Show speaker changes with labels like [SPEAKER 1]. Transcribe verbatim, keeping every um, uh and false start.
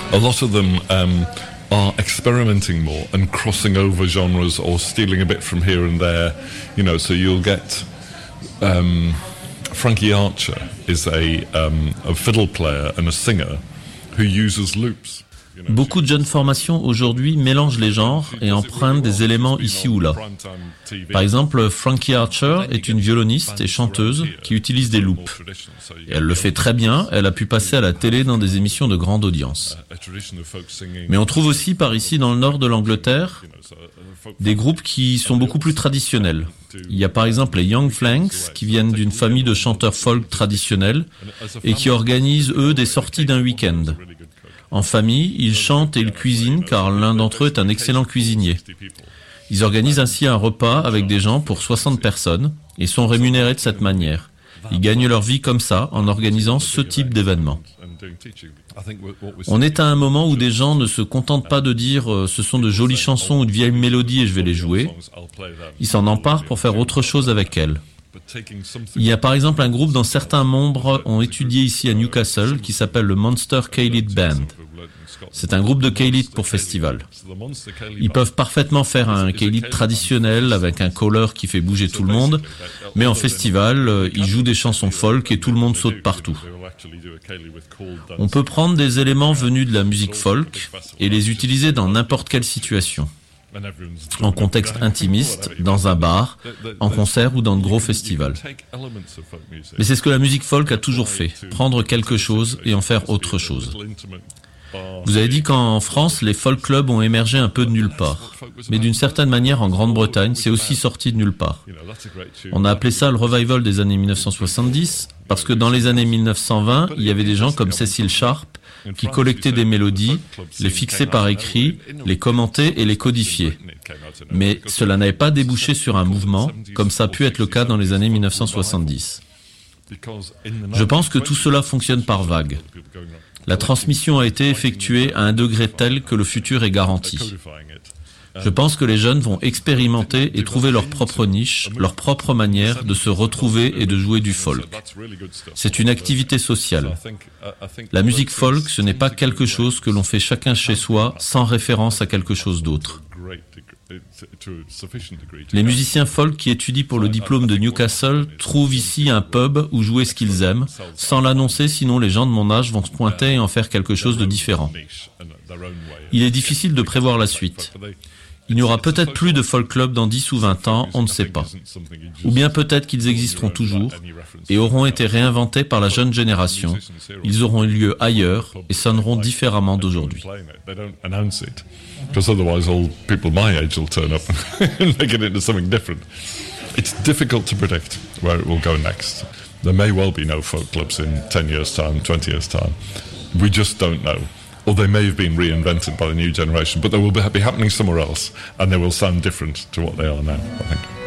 [SPEAKER 1] a lot of them um, are experimenting more and crossing over genres or stealing a bit from here and there. You know, so you'll get um, Frankie Archer is a, um, a fiddle player and a singer who uses loops.
[SPEAKER 2] Beaucoup de jeunes formations aujourd'hui mélangent les genres et empruntent des éléments ici ou là. Par exemple, Frankie Archer est une violoniste et chanteuse qui utilise des loops. Et elle le fait très bien, elle a pu passer à la télé dans des émissions de grande audience. Mais on trouve aussi par ici dans le nord de l'Angleterre des groupes qui sont beaucoup plus traditionnels. Il y a par exemple les Young Flanks qui viennent d'une famille de chanteurs folk traditionnels et qui organisent eux des sorties d'un week-end. En famille, ils chantent et ils cuisinent car l'un d'entre eux est un excellent cuisinier. Ils organisent ainsi un repas avec des gens pour soixante personnes et sont rémunérés de cette manière. Ils gagnent leur vie comme ça en organisant ce type d'événement. On est à un moment où des gens ne se contentent pas de dire euh, ce sont de jolies chansons ou de vieilles mélodies et je vais les jouer. Ils s'en emparent pour faire autre chose avec elles. Il y a par exemple un groupe dont certains membres ont étudié ici à Newcastle qui s'appelle le Monster Cailid Band. C'est un groupe de Cailid pour festival. Ils peuvent parfaitement faire un Cailid traditionnel avec un caller qui fait bouger tout le monde, mais en festival, ils jouent des chansons folk et tout le monde saute partout. On peut prendre des éléments venus de la musique folk et les utiliser dans n'importe quelle situation. En contexte intimiste, dans un bar, en concert ou dans de gros festivals. Mais c'est ce que la musique folk a toujours fait, prendre quelque chose et en faire autre chose. Vous avez dit qu'en France, les folk clubs ont émergé un peu de nulle part. Mais d'une certaine manière, en Grande-Bretagne, c'est aussi sorti de nulle part. On a appelé ça le revival des années mille neuf cent soixante-dix, parce que dans les années mille neuf cent vingt, il y avait des gens comme Cecil Sharp, qui collectaient des mélodies, les fixaient par écrit, les commentaient et les codifiaient. Mais cela n'avait pas débouché sur un mouvement, comme ça a pu être le cas dans les années mille neuf cent soixante-dix. Je pense que tout cela fonctionne par vagues. La transmission a été effectuée à un degré tel que le futur est garanti. Je pense que les jeunes vont expérimenter et trouver leur propre niche, leur propre manière de se retrouver et de jouer du folk. C'est une activité sociale. La musique folk, ce n'est pas quelque chose que l'on fait chacun chez soi sans référence à quelque chose d'autre. Les musiciens folk qui étudient pour le diplôme de Newcastle trouvent ici un pub où jouer ce qu'ils aiment, sans l'annoncer, sinon les gens de mon âge vont se pointer et en faire quelque chose de différent. Il est difficile de prévoir la suite. Il n'y aura peut-être plus de folk club dans dix ou vingt ans, on ne sait pas. Ou bien peut-être qu'ils existeront toujours et auront été réinventés par la jeune génération. Ils auront eu lieu ailleurs et sonneront différemment d'aujourd'hui.
[SPEAKER 1] Because otherwise all people my age will turn up and make it into something different. It's difficult to predict where it will go next. There may well be no folk clubs in ten years' time, twenty years' time. We just don't know. Or they may have been reinvented by the new generation, but they will be happening somewhere else and they will sound different to what they are now, I think.